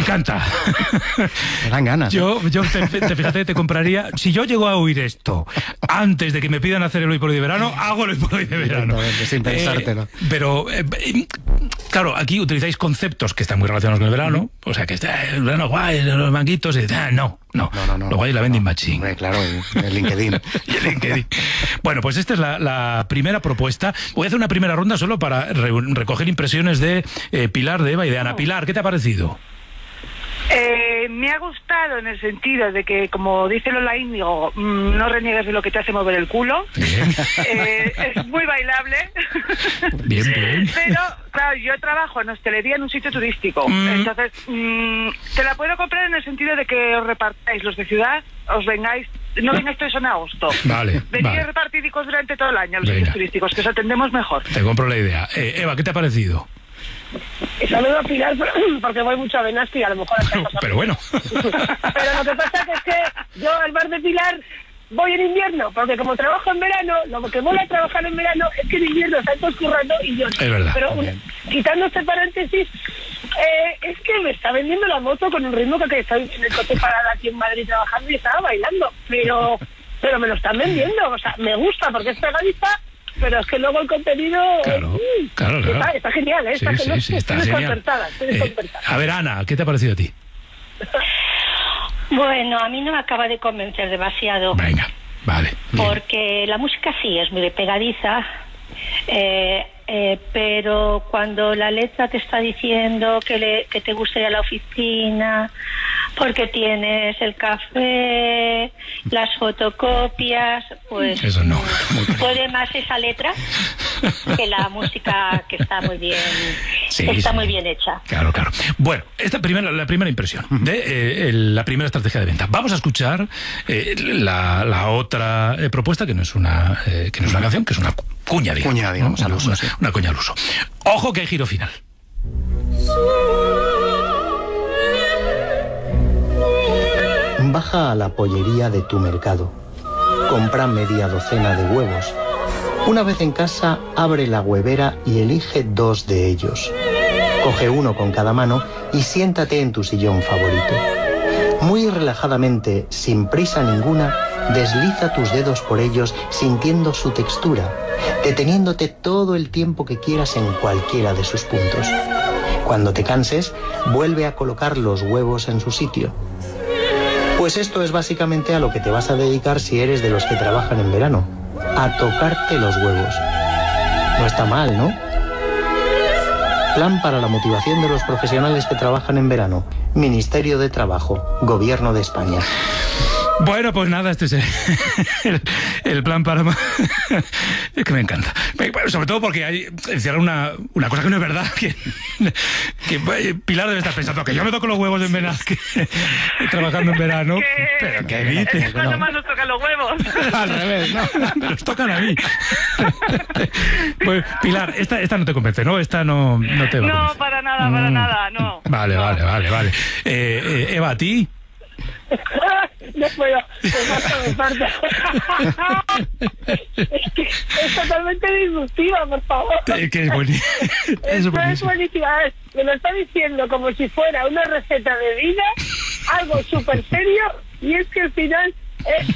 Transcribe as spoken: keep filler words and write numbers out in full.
encanta. Me dan ganas. Yo, yo te, te, fíjate, te compraría... Si yo llego a oír esto antes de que me pidan hacer el Hipólito de verano, hago el Hipólito de verano. Sin pensártelo. Eh, pero, eh, claro, aquí utilizáis conceptos que están muy relacionados con el verano. Uh-huh. O sea, que está el verano guay, los manguitos... Y, ah, no, no, no, no, no. Lo guay es la vending no, machine. Hombre, claro, el LinkedIn. Y el LinkedIn. Bueno, pues esta es la, la primera propuesta. Voy a hacer una primera ronda solo para re recoger impresiones de eh, Pilar, de Eva y de Ana. Pilar, ¿qué te ha parecido? Eh, me ha gustado en el sentido de que, como dice Lola Índigo, mmm, no reniegues de lo que te hace mover el culo. Bien. Eh, es muy bailable. Bien, bien. Pero, claro, yo trabajo en hostelería en un sitio turístico. Mm. Entonces, mmm, te la puedo comprar en el sentido de que os repartáis los de ciudad, os vengáis, no vengáis todos en agosto. Vale. Venid vale. repartidicos durante todo el año los Venga. sitios turísticos, que os atendemos mejor. Te compro la idea. Eh, Eva, ¿qué te ha parecido? Y saludo a Pilar porque voy mucho a Benasque y a lo mejor... Pero, pero bueno. Pero lo que pasa es que yo al bar de Pilar voy en invierno, porque como trabajo en verano, lo que mola a trabajar en verano es que en invierno están todos currando y yo... Es verdad. Pero un, quitando este paréntesis, eh, es que me está vendiendo la moto con un ritmo que estoy en el coche parada aquí en Madrid trabajando y estaba bailando. Pero, pero me lo están vendiendo, o sea, me gusta porque es pegadiza. Pero es que luego el contenido claro, eh, claro, claro. Está, está genial, ¿eh? Está, sí, genial. Sí, sí, está estoy genial. desconcertada, estoy Eh, desconcertada. a ver, Ana, ¿qué te ha parecido a ti? Bueno, a mí no me acaba de convencer demasiado. Venga, vale. Bien. Porque la música sí es muy pegadiza, eh, eh, pero cuando la letra te está diciendo que, le, que te gusta ir a la oficina porque tienes el café, las fotocopias, pues eso no. puede más esa letra que la música, que está muy bien, sí, está sí. muy bien hecha. Claro, claro. Bueno, esta primera, la primera impresión de eh, el, la primera estrategia de venta. Vamos a escuchar eh, la, la otra eh, propuesta, que no es una eh, que no es una canción, que es una cuña, digamos. Cuña, digamos, ¿no? al uso, una, sí. una cuña al uso. Ojo que hay giro final. Baja a la pollería de tu mercado. Compra media docena de huevos. Una vez en casa, abre la huevera y elige dos de ellos. Coge uno con cada mano y siéntate en tu sillón favorito. Muy relajadamente, sin prisa ninguna, desliza tus dedos por ellos sintiendo su textura, deteniéndote todo el tiempo que quieras en cualquiera de sus puntos. Cuando te canses, vuelve a colocar los huevos en su sitio. Pues esto es básicamente a lo que te vas a dedicar si eres de los que trabajan en verano, a tocarte los huevos. No está mal, ¿no? Plan para la motivación de los profesionales que trabajan en verano. Ministerio de Trabajo, Gobierno de España. Bueno, pues nada, este es el, el, el plan para... Es que me encanta. Sobre todo porque hay encierra una, una cosa que no es verdad, que, que Pilar debe estar pensando que yo me toco los huevos en verano, que, trabajando en verano, que, pero que dices. Es que cuando más nos tocan los huevos. Al revés, no, me los tocan a mí. Pues, Pilar, esta, esta no te convence, ¿no? Esta no, no te va a No, convencer. para nada, para Mm. nada, no. Vale, no. vale, vale, vale. Eh, eh, Eva, ¿a ti? No puedo, me falta, me falta. Es que es totalmente disruptiva, por favor. Es que es buenísimo. Es Esto es buenísimo. buenísima. Me lo está diciendo como si fuera una receta de vida, algo súper serio, y es que al final... Eh,